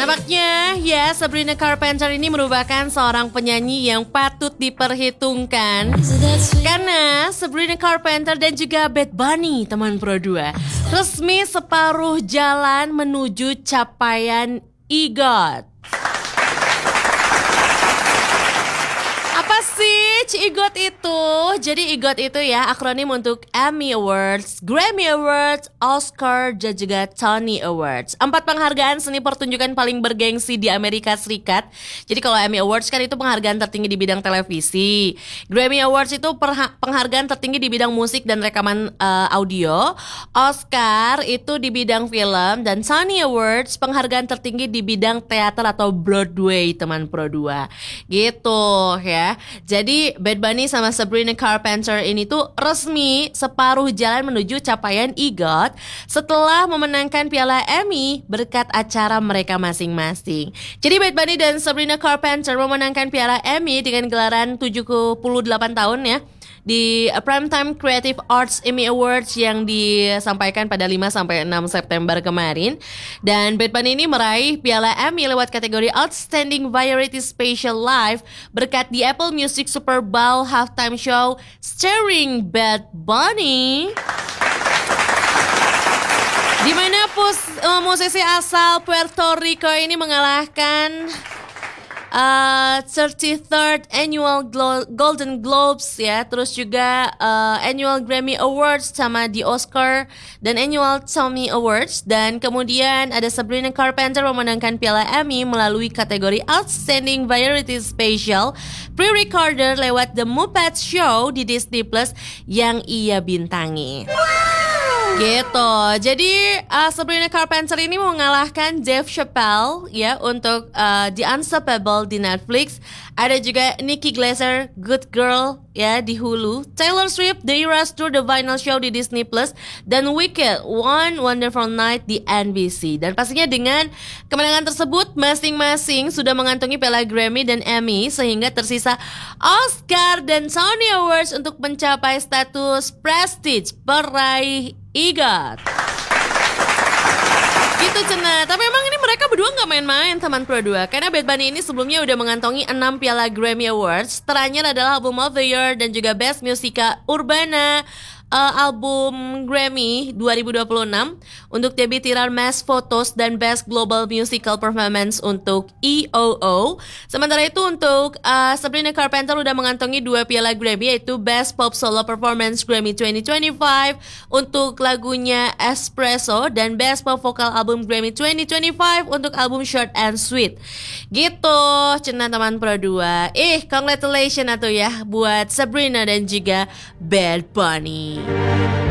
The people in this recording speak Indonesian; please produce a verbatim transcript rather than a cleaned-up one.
Nampaknya ya Sabrina Carpenter ini merupakan seorang penyanyi yang patut diperhitungkan karena Sabrina Carpenter dan juga Bad Bunny, teman Pro dua, resmi separuh jalan menuju capaian E G O T. Apa sih E G O T itu? Jadi E G O T itu ya akronim untuk Emmy Awards, Grammy Awards, Oscar, dan juga Tony Awards. Empat penghargaan seni pertunjukan paling bergengsi di Amerika Serikat. Jadi kalau Emmy Awards kan itu penghargaan tertinggi di bidang televisi. Grammy Awards itu perha- penghargaan tertinggi di bidang musik dan rekaman uh, audio. Oscar itu di bidang film. Dan Tony Awards penghargaan tertinggi di bidang teater atau Broadway, teman Pro dua. Gitu ya. Jadi Bad Bunny sama Sabrina Carpenter ini tuh resmi separuh jalan menuju capaian E G O T setelah memenangkan Piala Emmy berkat acara mereka masing-masing. Jadi Bad Bunny dan Sabrina Carpenter memenangkan Piala Emmy dengan gelaran tujuh puluh delapan tahun ya di Primetime Creative Arts Emmy Awards yang disampaikan pada lima sampai enam September kemarin. Dan Bad Bunny ini meraih Piala Emmy lewat kategori Outstanding Variety Special Live berkat di Apple Music Super Bowl Halftime Show starring Bad Bunny, di mana pus, uh, musisi asal Puerto Rico ini mengalahkan Uh, thirty-third Annual Glo- Golden Globes ya, terus juga uh, Annual Grammy Awards sama di Oscar dan Annual Tony Awards. Dan kemudian ada Sabrina Carpenter memenangkan Piala Emmy melalui kategori Outstanding Variety Special Pre-Recorder lewat The Muppet Show di Disney Plus yang ia bintangi. Gitu. Jadi uh, Sabrina Carpenter ini mengalahkan Dave Chappelle ya untuk uh, The Unstoppable di Netflix. Ada juga Nikki Glaser, Good Girl ya di Hulu, Taylor Swift, The Eras Tour The Vinyl Show di Disney Plus, dan Wicked, One Wonderful Night di N B C. Dan pastinya dengan kemenangan tersebut masing-masing sudah mengantongi Piala Grammy dan Emmy sehingga tersisa Oscar dan Tony Awards untuk mencapai status prestige peraih E G O T. Gitu Cena. Tapi emang ini mereka berdua gak main-main, teman Pro dua, karena Bad Bunny ini sebelumnya udah mengantongi enam Piala Grammy Awards. Terakhir adalah Album of the Year dan juga Best Musica Urbana uh, Album Grammy dua ribu dua puluh enam untuk debutiran Mass Photos dan Best Global Musical Performance untuk E O O. Sementara itu untuk uh, Sabrina Carpenter udah mengantongi dua Piala Grammy, yaitu Best Pop Solo Performance Grammy dua ribu dua puluh lima untuk lagunya Espresso dan Best Pop Vocal Album Grammy dua ribu dua puluh lima untuk album Short and Sweet. Gitu, cina teman Pro dua. Eh, congratulations atuh ya buat Sabrina dan juga Bad Bunny.